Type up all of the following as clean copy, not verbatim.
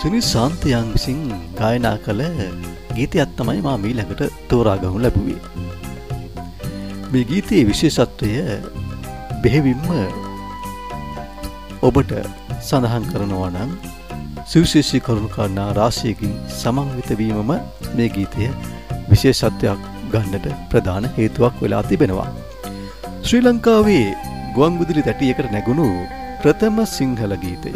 සුනිල් සාන්තයන් විසින් ගායනා කළ ගීතයක් තමයි මා ඊළඟට තෝරා ගනු ලැබුවේ. මේ ගීතයේ විශේෂත්වය බෙහෙවින්ම ඔබට සඳහන් කරනවා නම් සුවිශේෂී කරුණු කාරණා රාශියකින් සමන්විත වීමම මේ ගීතය විශේෂත්වයක් ගන්නට ප්‍රධාන හේතුවක් වෙලා තිබෙනවා. ශ්‍රී ලංකාවේ ගුවන්විදුලි තැටියකට නැගුණු ප්‍රථම සිංහල ගීතය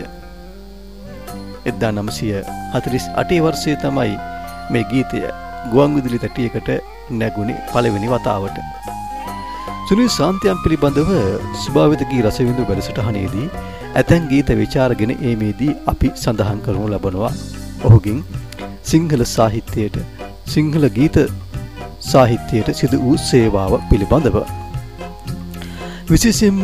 1948 වර්ෂයේ තමයි මේ ගීතය ගුවන්විදුලි තැටියකට නැගුණේ පළවෙනි වතාවට. සුනිල් සාන්තයන් පිළිබඳව ස්වභාවිත ගී රසවිඳු වැඩසටහනේදී ඇතැම් ගීත විචාරගෙන ඒමේදී අපි සඳහන් කරනු ලබනවා ඔහුගෙන් සිංහල සාහිත්‍යයට සිංහල ගීත සාහිත්‍යයට සිදු වූ සේවාව පිළිබඳව. විශේෂයෙන්ම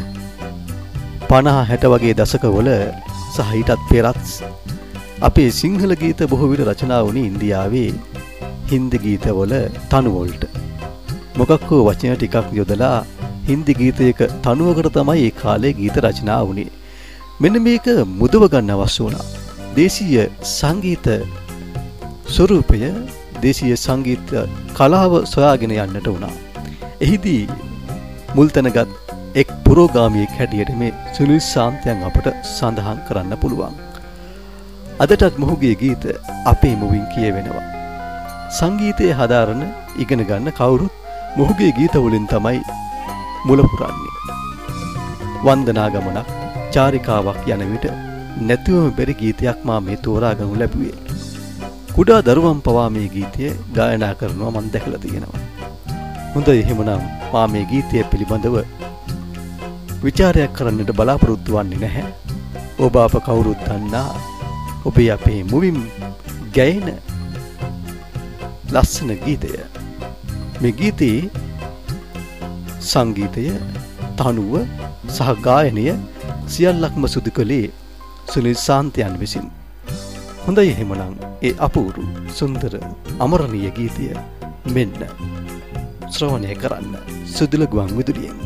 50-60 වගේ දශකවල සහ ඊටත් පෙරත් අපේ සිංහල ගීත බොහෝ විට රචනා වුණේ ඉන්දියාවේ හින්දි ගීතවල තනුවලට. මොකක් හෝ වචන ටිකක් යොදලා හින්දි ගීතයක තනුවකට තමයි ඒ කාලේ ගීත රචනා වුණේ. මෙන්න මේක මුදව ගන්න අවශ්‍ය වුණා. දේශීය සංගීත ස්වරූපය දේශීය සංගීත කලාව සොයාගෙන යන්නට වුණා. එහිදී මුල් තැනගත් එක් පුරෝගාමියෙක් හැටියට මේ සුනිල් සාන්තයන් අපට සඳහන් කරන්න පුළුවන්. අදටත් මොහුගේ ගීත අපේ මුවින් කියවෙනවා. සංගීතයේ හදාරන ඉගෙන ගන්න කවුරුත් මොහුගේ ගීත වලින් තමයි මුල පුරන්නේ. වන්දනා ගමනක් චාරිකාවක් යන විට නැතිවම බැරි ගීතයක් මා මේ තෝරා ගනු ලැබුවේ. කුඩා දරුවන් පවා මේ ගීතය ගායනා කරනවා මම දැකලා තියෙනවා. හොඳයි එහෙමනම් මා මේ ගීතය පිළිබඳව විචාරයක් කරන්නට බලාපොරොත්තු වෙන්නේ නැහැ. ඔබ අප කවුරුත් දන්නා ඔබේ අපේ මුවින් ගැයෙන ලස්සන ගීතය. මේ ගීතයේ සංගීතය, තනුව සහ ගායනය සියල්ලක්ම සිදු කළේ සුනිල් සාන්තයන් විසින්. හොඳයි එහෙමනම් ඒ අපූරු සුන්දර අමරණීය ගීතය මෙන්න ශ්‍රවණය කරන්න සුදුල ගුවන් විදුලියෙන්.